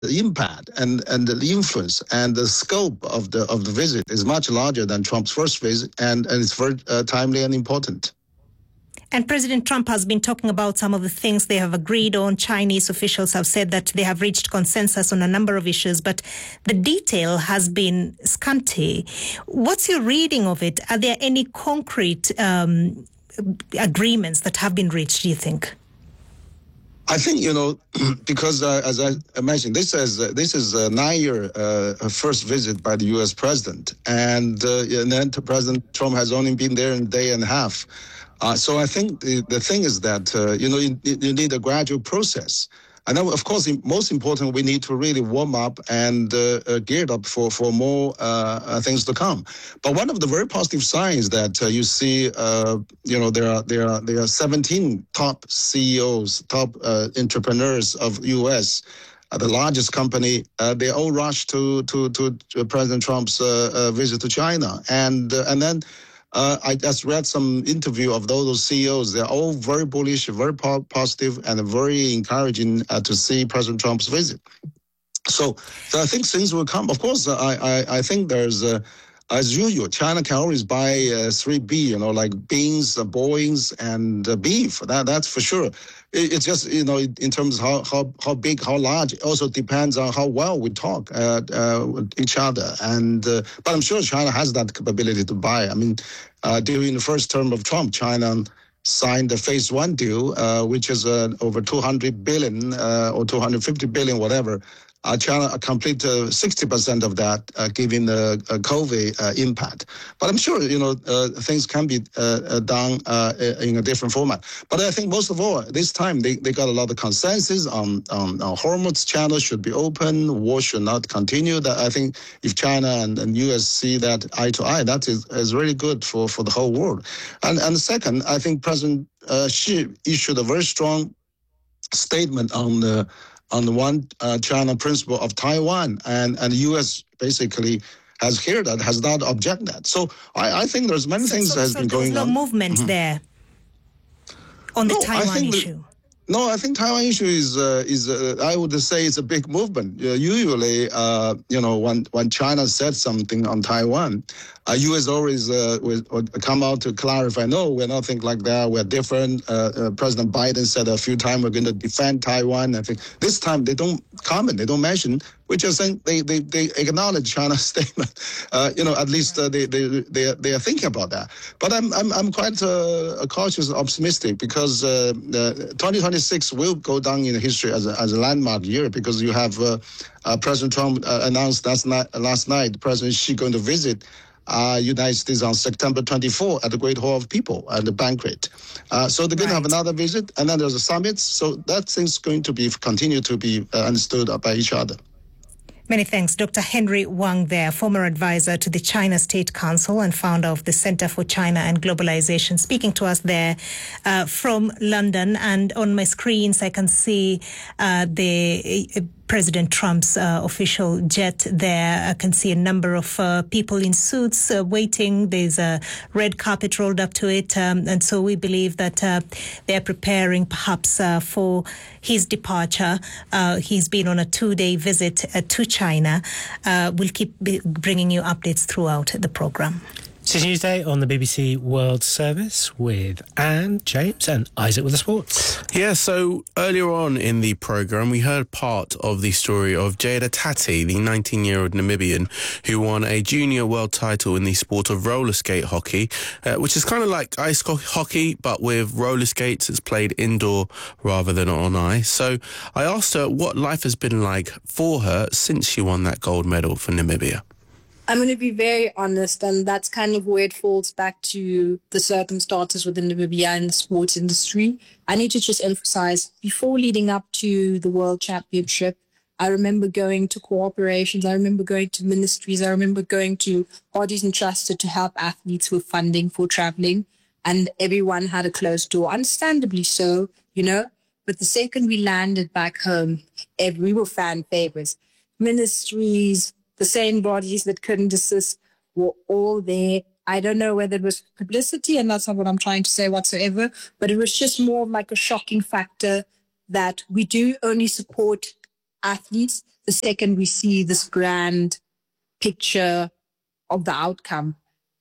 impact and the influence and the scope of the visit is much larger than Trump's first visit, and it's very timely and important. And President Trump has been talking about some of the things they have agreed on. Chinese officials have said that they have reached consensus on a number of issues, but the detail has been scanty. What's your reading of it? Are there any concrete agreements that have been reached, do you think? I think, because as I mentioned, this is a 9-year first visit by the U.S. president, and then President Trump has only been there in a day and a half. So I think the thing is that, you need a gradual process. And then, of course, most important, we need to really warm up and gear up for more things to come. But one of the very positive signs that you see, there are 17 top CEOs, top entrepreneurs of U.S., the largest company, they all rushed to President Trump's visit to China. And then I just read some interview of those CEOs. They're all very bullish, very positive, and very encouraging to see President Trump's visit. So I think things will come. Of course, I think there's, as usual, China can always buy 3B, like beans, boeings, and beef. That's for sure. It's just, in terms of how big, how large, it also depends on how well we talk with each other. And but I'm sure China has that capability to buy. I mean, during the first term of Trump, China signed the phase 1 deal, which is over 200 billion or 250 billion, whatever. China complete 60% of that, given the COVID impact. But I'm sure, things can be done in a different format. But I think most of all, this time they got a lot of consensus on hormones channels should be open, war should not continue. That I think if China and U.S. see that eye to eye, that is really good for the whole world. And second, I think President Xi issued a very strong statement on the one China principle of Taiwan, and the U.S. basically has heard that, has not objected that. So I think there's many things that has been going on. So there's no movement there on the Taiwan issue? No, I think Taiwan issue is I would say it's a big movement. Usually, when China said something on Taiwan, U.S. always would come out to clarify, no, we're nothing like that, we're different. President Biden said a few times we're going to defend Taiwan. I think this time they don't comment, they don't mention. We just think they acknowledge China's statement. At least they are thinking about that. But I'm quite cautious and optimistic because 2026 will go down in history as a landmark year because you have President Trump announced last night President Xi going to visit United States on September 24 at the Great Hall of People at the banquet. So they're going to have another visit, and then there's a summit. So that thing's going to continue to be understood by each other. Many thanks. Dr. Henry Wang there, former advisor to the China State Council and founder of the Center for China and Globalization, speaking to us there from London. And on my screens, I can see the President Trump's official jet there. I can see a number of people in suits waiting. There's a red carpet rolled up to it. And so we believe that they're preparing perhaps for his departure. He's been on a 2-day visit to China. We'll keep bringing you updates throughout the program. It's Tuesday on the BBC World Service with Anne, James and Isaac with the sports. Yeah, so earlier on in the programme, we heard part of the story of Jada Tati, the 19-year-old Namibian who won a junior world title in the sport of roller skate hockey, which is kind of like ice hockey, but with roller skates. It's played indoor rather than on ice. So I asked her what life has been like for her since she won that gold medal for Namibia. I'm going to be very honest, and that's kind of where it falls back to the circumstances within Namibia and the sports industry. I need to just emphasize, before leading up to the World Championship, I remember going to cooperations, I remember going to ministries, I remember going to bodies entrusted to help athletes with funding for traveling, and everyone had a closed door, understandably so, But the second we landed back home, we were fan favorites. Ministries, the same bodies that couldn't assist were all there. I don't know whether it was publicity, and that's not what I'm trying to say whatsoever, but it was just more of like a shocking factor that we do only support athletes the second we see this grand picture of the outcome.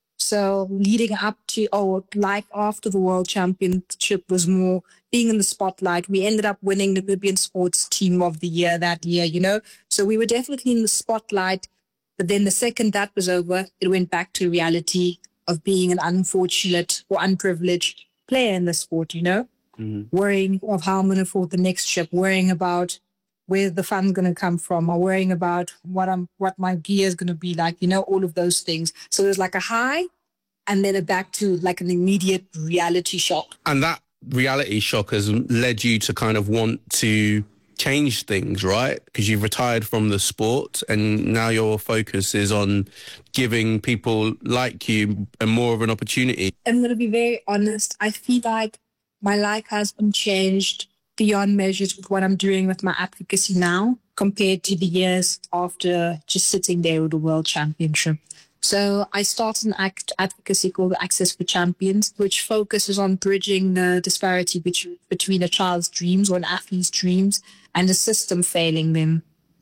So leading up to, life after the World Championship was more being in the spotlight. We ended up winning Namibian Sports Team of the Year that year, you know. So we were definitely in the spotlight. But then the second that was over, it went back to reality of being an unfortunate or unprivileged player in the sport, you know. Worrying of how I'm going to afford the next trip, worrying about where the fun's going to come from, or worrying about what my gear is going to be like, you know, all of those things. So there's like a high and then a back to like an immediate reality shock. And that reality shock has led you to kind of want to change things, right? Because you've retired from the sport and now your focus is on giving people like you more of an opportunity. I'm going to be very honest. I feel like my life has been changed beyond measures with what I'm doing with my advocacy now compared to the years after just sitting there with the World Championship. So I started an advocacy called Access for Champions, which focuses on bridging the disparity between a child's dreams or an athlete's dreams and the system failing them.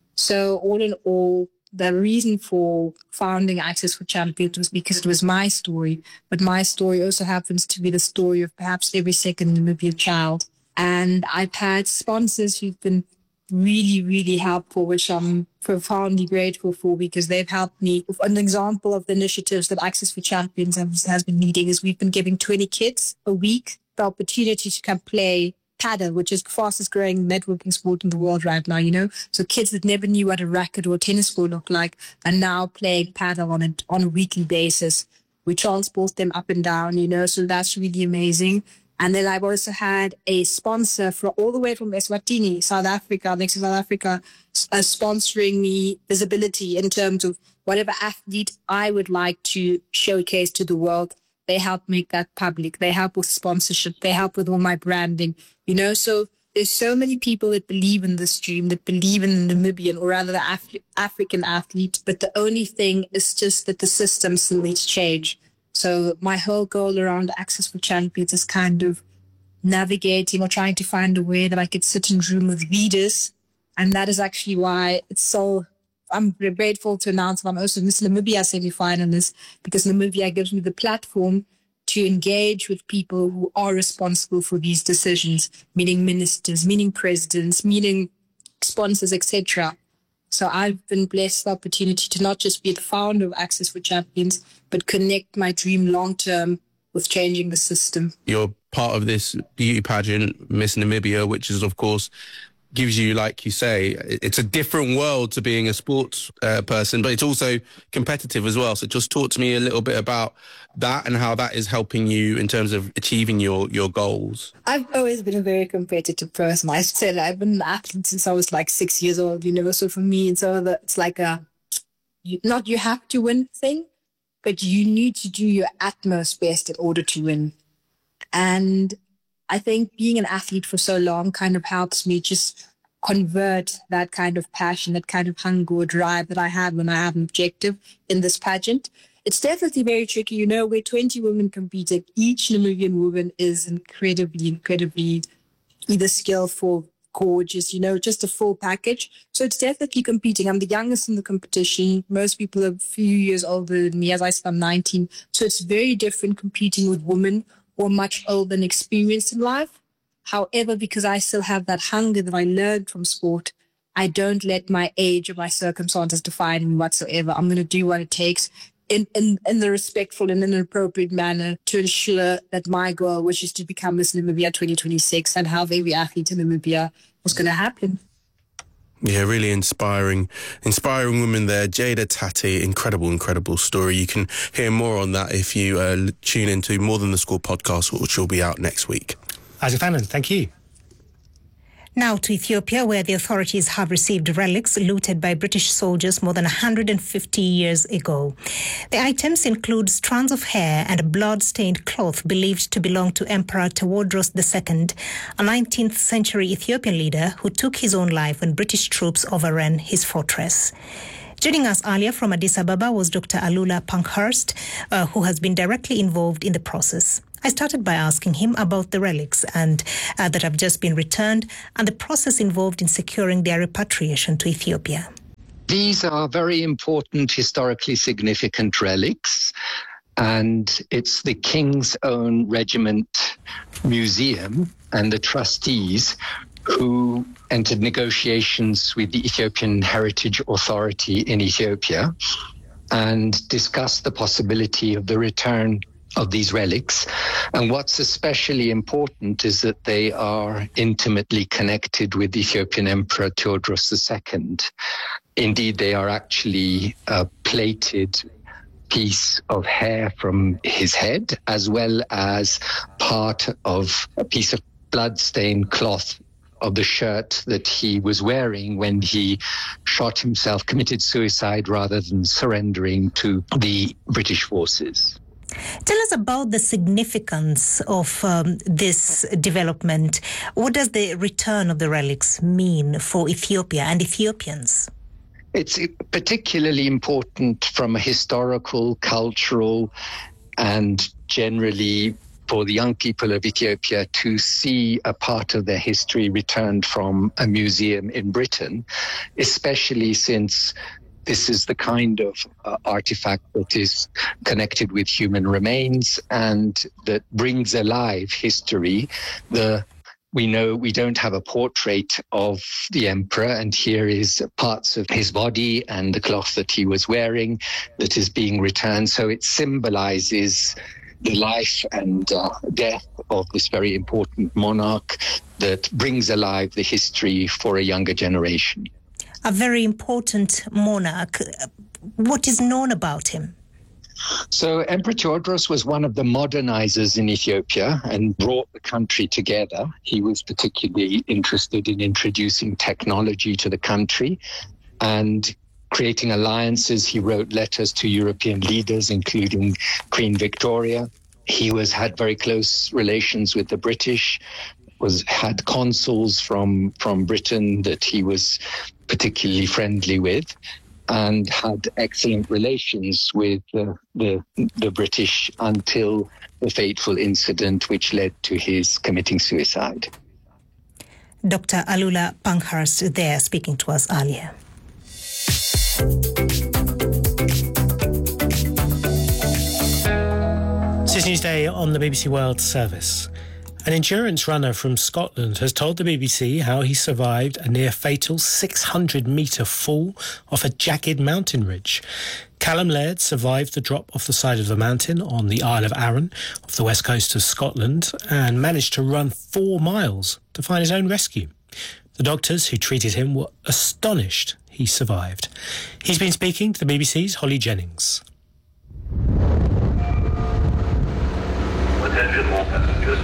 So all in all, the reason for founding Access for Champions was because it was my story, but my story also happens to be the story of perhaps every second Namibian child. And I've had sponsors who've been really, really helpful, which I'm profoundly grateful for because they've helped me. An example of the initiatives that Access for Champions has been leading is we've been giving 20 kids a week the opportunity to come play paddle, which is the fastest growing networking sport in the world right now, you know. So kids that never knew what a racket or a tennis ball looked like are now playing paddle on a weekly basis. We transport them up and down, you know, so that's really amazing. And then I've also had a sponsor all the way from Eswatini, South Africa, next to South Africa, sponsoring me visibility in terms of whatever athlete I would like to showcase to the world. They help make that public. They help with sponsorship. They help with all my branding, you know. So there's so many people that believe in this dream, that believe in the Namibian or rather the African athlete. But the only thing is just that the system still needs change. So my whole goal around Access for Champions is kind of navigating or trying to find a way that I could sit in a room with leaders. And that is actually why I'm grateful to announce that I'm also Miss Namibia semi-finalist, because Namibia gives me the platform to engage with people who are responsible for these decisions, meaning ministers, meaning presidents, meaning sponsors, etc. So I've been blessed the opportunity to not just be the founder of Access for Champions, but connect my dream long-term with changing the system. You're part of this beauty pageant, Miss Namibia, which is, of course, gives you, like you say, it's a different world to being a sports person, but it's also competitive as well. So just talk to me a little bit about that and how that is helping you in terms of achieving your goals. I've always been a very competitive person. I said I've been an athlete since I was like 6 years old, you know, so for me, it's like you have to win thing, but you need to do your utmost best in order to win. And I think being an athlete for so long kind of helps me just convert that kind of passion, that kind of hunger or drive that I have when I have an objective in this pageant. It's definitely very tricky. You know, we're 20 women competing. Each Namibian woman is incredibly either skillful, gorgeous, you know, just a full package. So it's definitely competing. I'm the youngest in the competition. Most people are a few years older than me. As I said, I'm 19. So it's very different competing with women or much older and experienced in life. However, because I still have that hunger that I learned from sport, I don't let my age or my circumstances define me whatsoever. I'm going to do what it takes in the respectful and in an appropriate manner to ensure that my goal, which is to become Miss Namibia 2026 and have every athlete in Namibia, was going to happen. Yeah, really inspiring woman there. Jada Tati, incredible story. You can hear more on that if you tune into More Than the Score podcast, which will be out next week. Isaac Fannin, thank you. Now to Ethiopia, where the authorities have received relics looted by British soldiers more than 150 years ago. The items include strands of hair and a blood-stained cloth believed to belong to Emperor Tewodros II, a 19th century Ethiopian leader who took his own life when British troops overran his fortress. Joining us earlier from Addis Ababa was Dr. Alula Pankhurst, who has been directly involved in the process. I started by asking him about the relics and that have just been returned and the process involved in securing their repatriation to Ethiopia. These are very important, historically significant relics, and it's the King's Own Regiment Museum and the trustees who entered negotiations with the Ethiopian Heritage Authority in Ethiopia and discussed the possibility of the return of these relics. And what's especially important is that they are intimately connected with Ethiopian Emperor Theodros II. Indeed, they are actually a plated piece of hair from his head, as well as part of a piece of blood-stained cloth of the shirt that he was wearing when he shot himself, committed suicide rather than surrendering to the British forces. Tell us about the significance of this development. What does the return of the relics mean for Ethiopia and Ethiopians? It's particularly important from a historical, cultural, and generally for the young people of Ethiopia to see a part of their history returned from a museum in Britain, especially since this is the kind of artifact that is connected with human remains and that brings alive history. We know we don't have a portrait of the emperor, and here is parts of his body and the cloth that he was wearing that is being returned. So it symbolizes the life and death of this very important monarch that brings alive the history for a younger generation. A very important monarch. What is known about him? So Emperor Theodros was one of the modernizers in Ethiopia and brought the country together. He was particularly interested in introducing technology to the country and creating alliances. He wrote letters to European leaders, including Queen Victoria. He had very close relations with the British, had consuls from Britain that he was particularly friendly with, and had excellent relations with the British until the fateful incident which led to his committing suicide. Dr. Alula Pankhurst there speaking to us earlier. This is Newsday on the BBC World Service. An endurance runner from Scotland has told the BBC how he survived a near-fatal 600-metre fall off a jagged mountain ridge. Callum Laird survived the drop off the side of the mountain on the Isle of Arran off the west coast of Scotland and managed to run 4 miles to find his own rescue. The doctors who treated him were astonished he survived. He's been speaking to the BBC's Holly Jennings. Attention all passengers.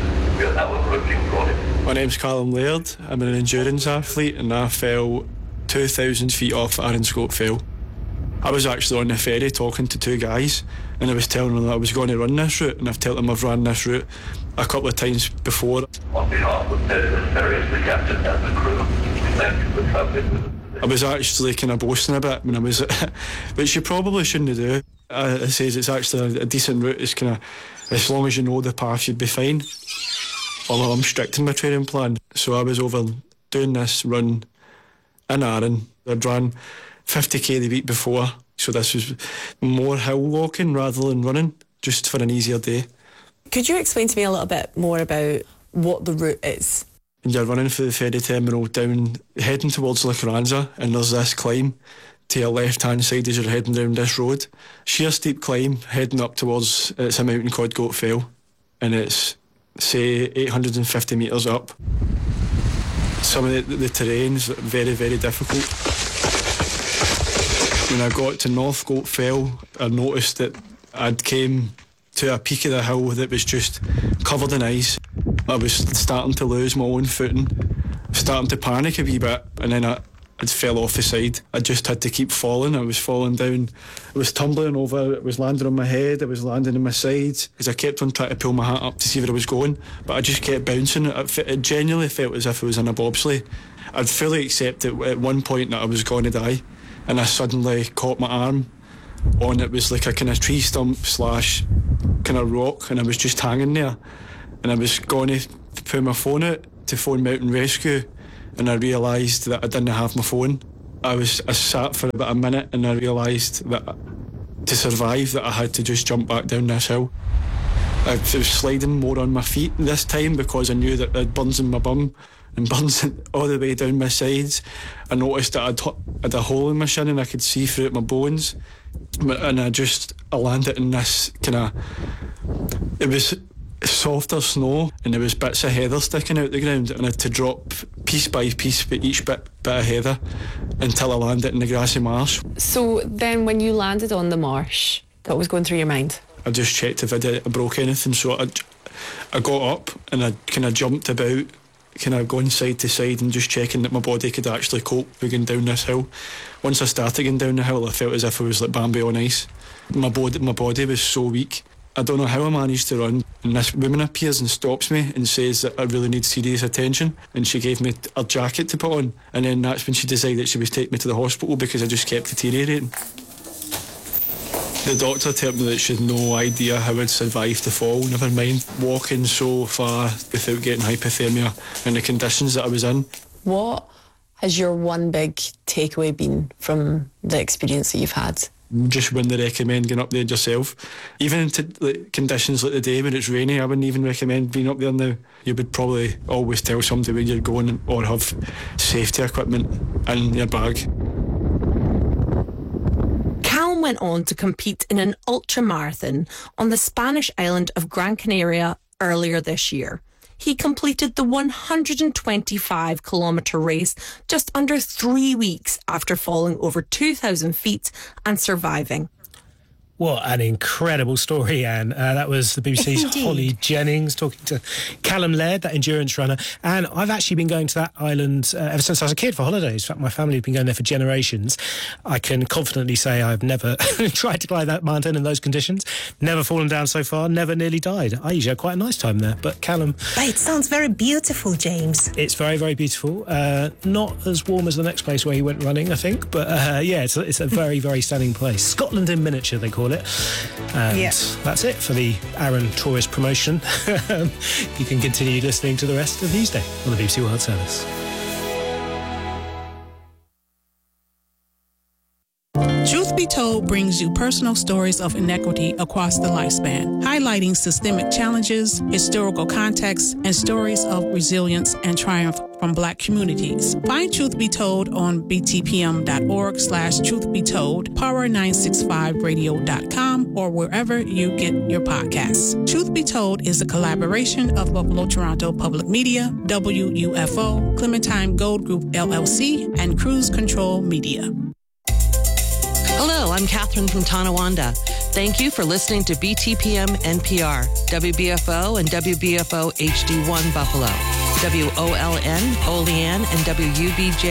My name's Callum Laird. I'm an endurance athlete and I fell 2,000 feet off Arran-Scott Fell. I was actually on the ferry talking to 2 guys and I was telling them that I was going to run this route, and I've told them I've run this route a couple of times before. On behalf of the ferries, the captain and the crew, thank you for travelling with us. I was actually kind of boasting a bit when I was, which you probably shouldn't do. I says it's actually a decent route. It's kind of, as long as you know the path, you'd be fine. Although I'm strict in my training plan. So I was over doing this run in Arran. I'd run 50k the week before, so this was more hill walking rather than running, just for an easier day. Could you explain to me a little bit more about what the route is? You're running for the ferry terminal down, heading towards La Carranza, and there's this climb to your left-hand side as you're heading down this road. Sheer steep climb, heading up towards, it's a mountain called Goat Fell, and it's, say, 850 metres up. Some of the terrain's very, very difficult. When I got to North Goat Fell, I noticed that I'd came to a peak of the hill that was just covered in ice. I was starting to lose my own footing, starting to panic a wee bit, and then I fell off the side. I just had to keep falling. I was falling down. I was tumbling over. It was landing on my head. It was landing on my sides because I kept on trying to pull my hat up to see where I was going, but I just kept bouncing. It genuinely felt as if I was in a bobsleigh. I'd fully accepted at one point that I was going to die, and I suddenly caught my arm on it was like a kind of tree stump / kind of rock, and I was just hanging there, and I was going to pull my phone out to phone Mountain Rescue, and I realised that I didn't have my phone. I sat for about a minute, and I realised that to survive that I had to just jump back down this hill. I was sliding more on my feet this time because I knew that I had burns in my bum and burns all the way down my sides. I noticed that I had a hole in my shin and I could see through my bones. And I landed in this kind of... It was softer snow, and there was bits of heather sticking out the ground, and I had to drop piece by piece for each bit of heather until I landed in the grassy marsh. So then when you landed on the marsh, what was going through your mind? I just checked if I broke anything, so I got up and I kind of jumped about, kind of going side to side and just checking that my body could actually cope with going down this hill. Once I started going down the hill, I felt as if I was like Bambi on ice. My body was so weak. I don't know how I managed to run, and this woman appears and stops me and says that I really need serious attention, and she gave me a jacket to put on, and then that's when she decided that she was taking me to the hospital because I just kept deteriorating. The doctor told me that she had no idea how I'd survived the fall, never mind walking so far without getting hypothermia and the conditions that I was in. What has your one big takeaway been from the experience that you've had? Just wouldn't recommend getting up there yourself. Even into conditions like the day when it's rainy, I wouldn't even recommend being up there now. You would probably always tell somebody where you're going or have safety equipment in your bag. Callum went on to compete in an ultramarathon on the Spanish island of Gran Canaria earlier this year. He completed the 125-kilometre race just under 3 weeks after falling over 2,000 feet and surviving. What an incredible story, Anne. That was the BBC's Indeed. Holly Jennings talking to Callum Laird, that endurance runner. And I've actually been going to that island ever since I was a kid for holidays. In fact, my family have been going there for generations. I can confidently say I've never tried to climb that mountain in those conditions, never fallen down so far, never nearly died. I usually had quite a nice time there. But Callum... But it sounds very beautiful, James. It's very, very beautiful. Not as warm as the next place where he went running, I think. But yeah, it's a very, very stunning place. Scotland in miniature, they call it. And that's it for the Aaron Tourist promotion. You can continue listening to the rest of Newsday on the BBC World Service. Truth Be Told brings you personal stories of inequity across the lifespan, highlighting systemic challenges, historical context, and stories of resilience and triumph from Black communities. Find Truth Be Told on btpm.org/truthbetold, power965radio.com, or wherever you get your podcasts. Truth Be Told is a collaboration of Buffalo Toronto Public Media, WUFO, Clementine Gold Group LLC, and Cruise Control Media. Hello, I'm Catherine from Tonawanda. Thank you for listening to BTPM NPR, WBFO and WBFO HD1 Buffalo, WOLN, Olean, and WUBJ